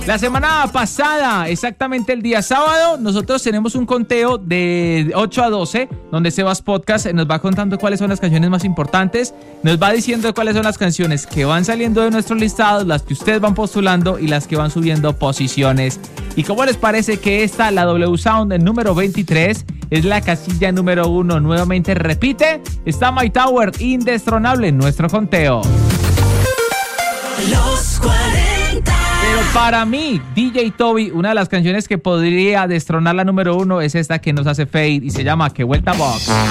La semana pasada, exactamente el día sábado, nosotros tenemos un conteo de 8 a 12, donde Sebas Podcast nos va contando cuáles son las canciones más importantes, nos va diciendo cuáles son las canciones que van saliendo de nuestros listados, las que ustedes van postulando y las que van subiendo posiciones. ¿Y cómo les parece que esta, la W Sound número 23, es la casilla número 1? Nuevamente repite, está My Tower, indestronable en nuestro conteo. Los 40. Pero para mí, DJ Toby, una de las canciones que podría destronar la número 1 es esta que nos hace Fade y se llama Que Vuelta Box.